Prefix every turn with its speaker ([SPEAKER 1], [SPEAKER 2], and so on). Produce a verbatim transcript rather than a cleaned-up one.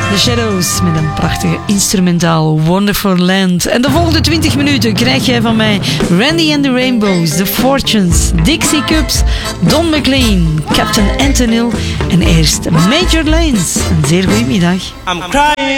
[SPEAKER 1] The Shadows met een prachtige instrumentaal Wonderful Land. En de volgende twintig minuten krijg jij van mij Randy and the Rainbows, The Fortunes, Dixie Cups, Don McLean, Captain Antonil en eerst Major Lanes. Een zeer goede middag.
[SPEAKER 2] I'm crying.